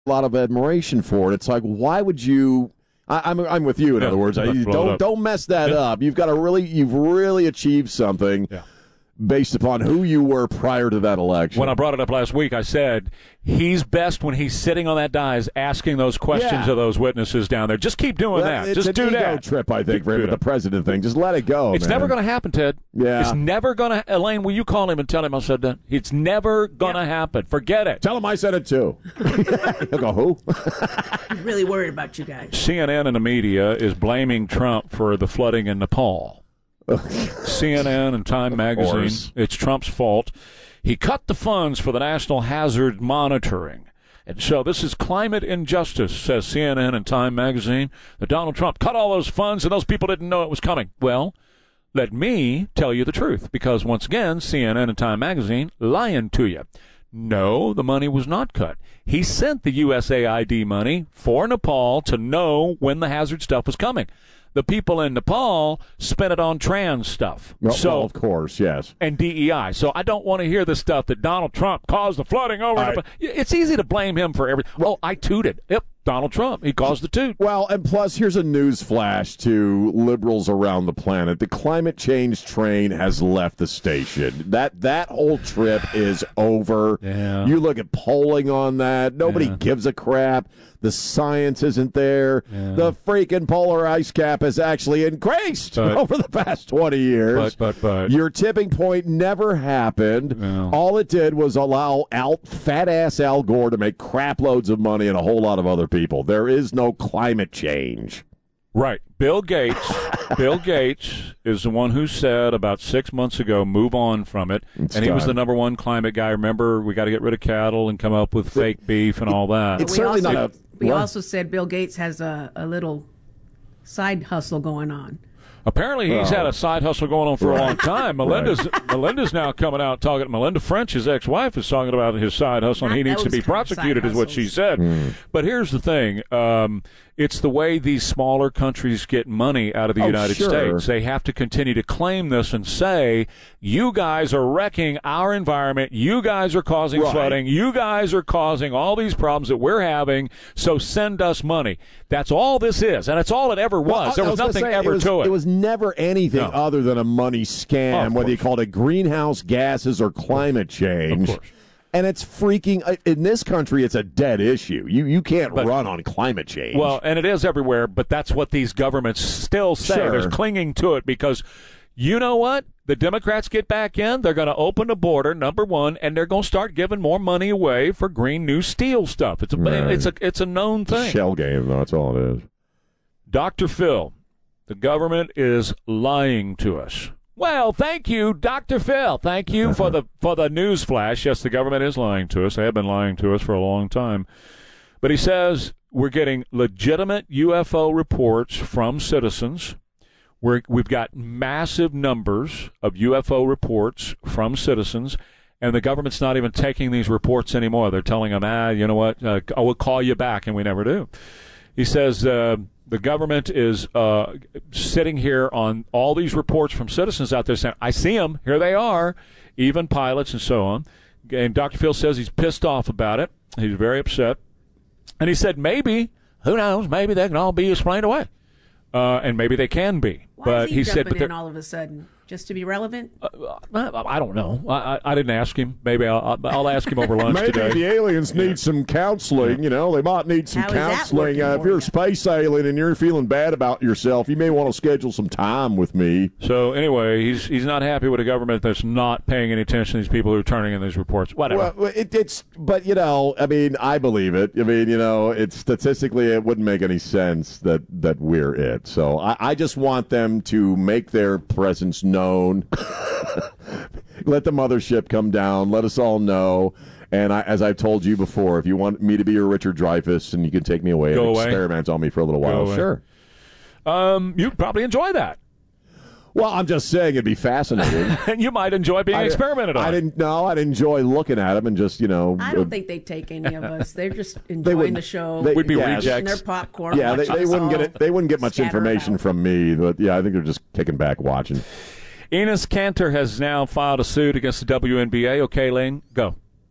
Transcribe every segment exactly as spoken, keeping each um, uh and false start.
a lot of admiration for it. It's like, why would you? I, I'm I'm with you. In yeah, other words, I, don't don't mess that yeah. up. You've got to really, you've really achieved something. Yeah. Based upon who you were prior to that election. When I brought it up last week, I said he's best when he's sitting on that dais asking those questions yeah. of those witnesses down there. Just keep doing well, that. It's Just an do ego that. trip, I think, for him with the president thing. Just let it go. It's man. never going to happen, Ted. Yeah. It's never going to. Elaine, will you call him and tell him I said that? It's never going to yeah. happen. Forget it. Tell him I said it too. He'll go, who? He's really worried about you guys. C N N and the media is blaming Trump for the flooding in Nepal. C N N and Time Magazine, it's Trump's fault. He cut the funds for the National Hazard Monitoring. And so this is climate injustice, says C N N and Time Magazine, that Donald Trump cut all those funds and those people didn't know it was coming. Well, let me tell you the truth, because once again, C N N and Time Magazine lying to you. No, the money was not cut. He sent the U S A I D money for Nepal to know when the hazard stuff was coming. The people in Nepal spent it on trans stuff. Well, so, well, of course, yes. And D E I. So I don't want to hear the stuff that Donald Trump caused the flooding over. Right. It's easy to blame him for everything. Well, I tooted. Yep, Donald Trump. He caused the toot. Well, and plus, here's a news flash to liberals around the planet. The climate change train has left the station. That that whole trip is over. Yeah. You look at polling on that. Nobody Yeah. gives a crap. The science isn't there. Yeah. The freaking polar ice cap has actually increased But, over the past twenty years. But, but, but. Your tipping point never happened. Yeah. All it did was allow out fat-ass Al Gore to make crap loads of money and a whole lot of other people. There is no climate change. Right. Bill Gates Bill Gates is the one who said about six months ago, move on from it. It's and he time. was the number one climate guy. Remember, we got to get rid of cattle and come up with fake beef and all that. It's we certainly also, not a... We what? also said Bill Gates has a, a little side hustle going on. Apparently, he's Oh. had a side hustle going on for a long time. Melinda's Melinda's now coming out talking. Melinda French, his ex-wife, is talking about his side hustle, and he Not needs to those be kind of side prosecuted, is what she hustles. said. Mm. But here's the thing: um, it's the way these smaller countries get money out of the Oh, United sure. States. They have to continue to claim this and say, "You guys are wrecking our environment. You guys are causing Right. flooding. You guys are causing all these problems that we're having. So send us money." That's all this is, and it's all it ever was. Well, there I was, gonna nothing say, ever it was, to it. It was never anything No. other than a money scam, Oh, of whether you course. call it greenhouse gases or climate change. Of course. And it's freaking, uh, in this country, it's a dead issue. You you can't But- run on climate change. Well, and it is everywhere, but that's what these governments still say. Sure. They're clinging to it because, you know what? The Democrats get back in, they're going to open the border, number one, and they're going to start giving more money away for Green New Steel stuff. It's a, Right. it's a, it's a known thing. Shell game, though, that's all it is. Doctor Phil, the government is lying to us. Well, thank you, Doctor Phil. Thank you for the for the news flash. Yes, the government is lying to us. They have been lying to us for a long time. But he says we're getting legitimate U F O reports from citizens. We're, we've got massive numbers of U F O reports from citizens, and the government's not even taking these reports anymore. They're telling them, ah, you know what, uh, I will call you back, and we never do. He says uh, the government is uh, sitting here on all these reports from citizens out there saying, I see them, here they are, even pilots and so on. And Doctor Phil says he's pissed off about it. He's very upset. And he said maybe, who knows, maybe they can all be explained away. Uh, and maybe they can be. Why but is he, he jumping said, but in they're- all of a sudden? Just to be relevant? Uh, I, I don't know. I, I, I didn't ask him. Maybe I'll, I'll ask him over lunch Maybe today. the aliens need some counseling. You know, they might need some How is that counseling. working Uh, if for you're a you? space alien and you're feeling bad about yourself, you may want to schedule some time with me. So anyway, he's he's not happy with a government that's not paying any attention to these people who are turning in these reports. Whatever. Well, it, it's, but you know, I mean, I believe it. I mean, you know, it's statistically, it wouldn't make any sense that that we're it. So I, I just want them to make their presence known. Let the mothership come down. Let us all know. And I, as I've told you before, if you want me to be your Richard Dreyfuss and you can take me away Go and away. experiment on me for a little while, away. sure. um, you'd probably enjoy that. Well, I'm just saying it'd be fascinating. And you might enjoy being I- experimented on. I didn't know. I'd enjoy looking at them and just, you know. I uh, don't think they'd take any of us. They're just enjoying wouldn't. the show. They- We'd be yes. eating their rejects. popcorn. Yeah, they, watching they us wouldn't get all it. They wouldn't get much scatter information about. from me, but yeah, I think they're just kicking back watching. Enos Kanter has now filed a suit against the W N B A. Okay, Lane, go.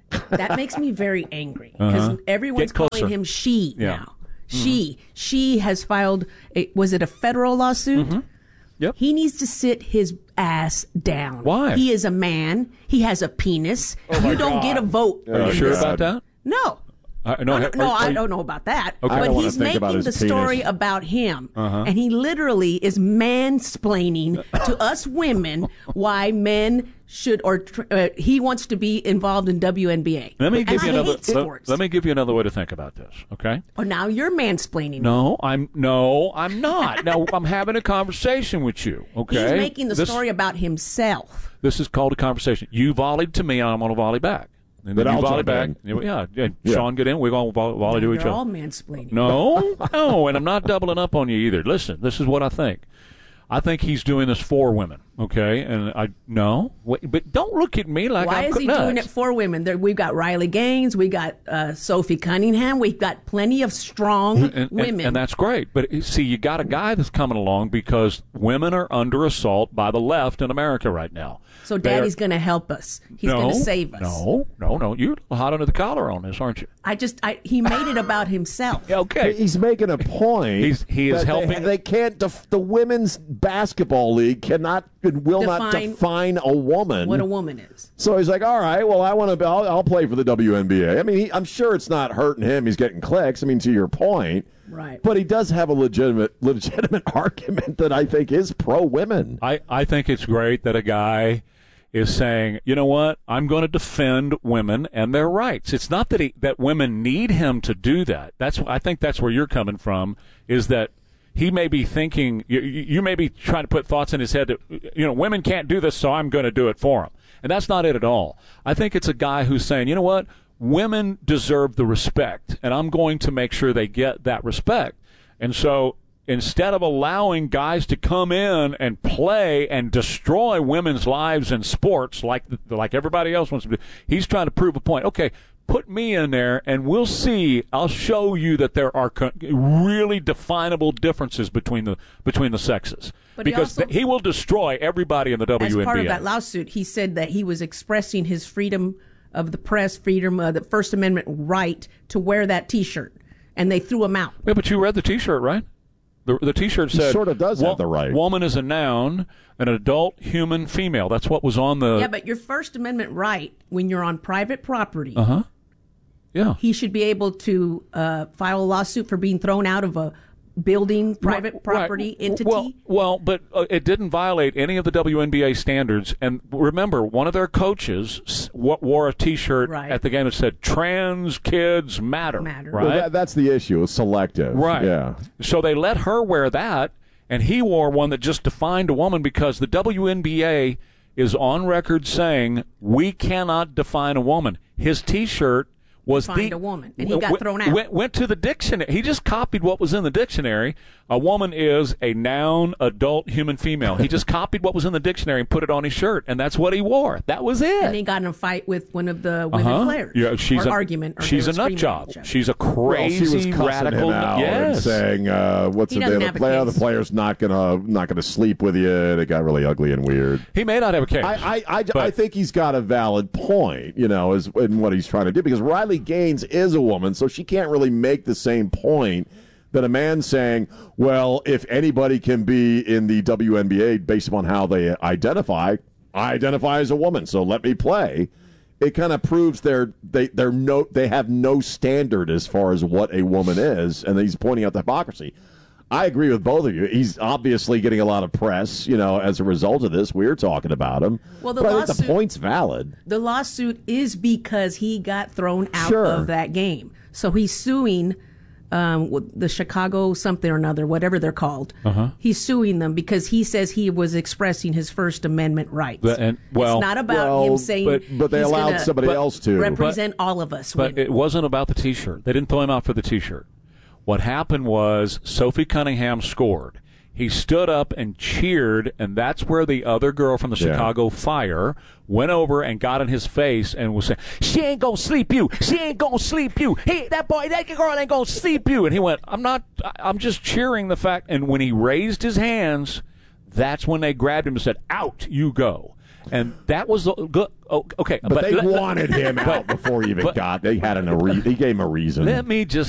That makes me very angry because Uh-huh. everyone's Get closer. calling him she Yeah. now. She. She has filed, a, was it a federal lawsuit? Mm-hmm. Yep. He needs to sit his ass down. Why? He is a man. He has a penis. my you don't God. get a vote. Are you Oh, sure God. about that? No. Uh, no, I don't, no, are- are I you- don't know about that. Okay. I But don't wanna he's think about making his the story penis. about him. Uh-huh. And he literally is mansplaining to us women why men should, or tr- uh, he wants to be involved in W N B A. Let me And give you I another. hate Let, sports. let me give you another way to think about this. Okay. Oh, now you're mansplaining. No, I'm no, I'm not. Now I'm having a conversation with you. Okay. He's making the This- story about himself. This is called a conversation. You volleyed to me, and I'm going to volley back. And then But you I'll volley jump back. in. Yeah, yeah. Yeah. Sean, get in. We're going to volley, volley to You're each other. all mansplaining. No, no, and I'm not doubling up on you either. Listen, this is what I think. I think he's doing this for women, okay? And I no, wait, but don't look at me like Why I'm is he nuts. doing it for women? There, we've got Riley Gaines, we got uh, Sophie Cunningham, we've got plenty of strong and, and- women. and that's great. But see, you got a guy that's coming along because women are under assault by the left in America right now. so They are- Daddy's going to help us. He's no, going to save us. No, no, no. You're hot under the collar on this, aren't you? I just, I, he made it about himself. Okay. He's making a point. He's- he is that helping- They, they can't. Def, the women's basketball league cannot and will not Define define a woman. What a woman is. So he's like, all right, well, I want to. I'll, I'll play for the W N B A. I mean, he, I'm sure it's not hurting him. He's getting clicks. I mean, to your point, Right. But he does have a legitimate, legitimate argument that I think is pro women. I, I think it's great that a guy is saying, you know what, I'm going to defend women and their rights. It's not that he, that women need him to do that. That's I think that's where you're coming from, is that he may be thinking, you, you may be trying to put thoughts in his head that, you know, women can't do this, so I'm going to do it for them. And that's not it at all. I think it's a guy who's saying, you know what, women deserve the respect, and I'm going to make sure they get that respect. And so instead of allowing guys to come in and play and destroy women's lives in sports like like everybody else wants to do, he's trying to prove a point. Okay, put me in there, and we'll see. I'll show you that there are co- really definable differences between the between the sexes. But he because also- th- he will destroy everybody in the W N B A. As part of that lawsuit, he said that he was expressing his freedom of the press, freedom of the First Amendment right to wear that T-shirt, and they threw him out. Yeah, but you read the T-shirt, right? The, the T-shirt said, sort of does have the right. Woman is a noun, an adult human female. That's what was on the... Yeah, but your First Amendment right, when you're on private property, Uh-huh. Yeah. he should be able to uh, file a lawsuit for being thrown out of a building, private Right. property entity. Well, well but uh, it didn't violate any of the W N B A standards. And remember, one of their coaches s- w- wore a T-shirt Right. at the game that said, "Trans kids matter." Matter. Right? Well, that, that's the issue. It's selective. Right. Yeah. So they let her wear that, and he wore one that just defined a woman because the W N B A is on record saying we cannot define a woman. His T-shirt was Defined the a woman, and he got thrown out. Went, went to the dictionary. He just copied what was in the dictionary. A woman is a noun, adult, human, female. He just copied what was in the dictionary and put it on his shirt, and that's what he wore. That was it. and he got in a fight with one of the women Uh-huh. players. Yeah, she's or a argument. Or she's they a were nut screaming at job. each other. She's a Well, crazy she was cussing radical. him out yes. and saying, uh, "What's He the doesn't the have a player? The case. player's not gonna not gonna sleep with you." It got really ugly and weird. He may not have a case. I I, I, But- I think he's got a valid point, you know, is in what he's trying to do, because Riley Gaines is a woman, so she can't really make the same point that a man saying, well, if anybody can be in the W N B A based upon how they identify, I identify as a woman, so let me play. It kind of proves they're, they they're no they have no standard as far as what a woman is, and he's pointing out the hypocrisy. I agree with both of you. He's obviously getting a lot of press, you know, as a result of this. We're talking about him. Well, the but I think the lawsuit- point's valid. The lawsuit is because he got thrown out Sure. of that game. So he's suing um, with the Chicago something or another, whatever they're called. Uh-huh. He's suing them because he says he was expressing his First Amendment rights. But- and- well- it's not about Well, him saying but, but they he's allowed gonna somebody but- else to. represent all of us. But women. it wasn't about the T-shirt. They didn't throw him out for the T-shirt. What happened was Sophie Cunningham scored. He stood up and cheered, and that's where the other girl from the Yeah. Chicago Fire went over and got in his face and was saying, "She ain't gonna sleep you. She ain't gonna sleep you. Hey, that boy, that girl ain't gonna sleep you." And he went, "I'm not. I'm just cheering the fact." And when he raised his hands, that's when they grabbed him and said, "Out, you go." And that was a good. Oh, okay, but, but they let, wanted him but, out before he even but, got. They had an, a re- he gave him a reason. Let me just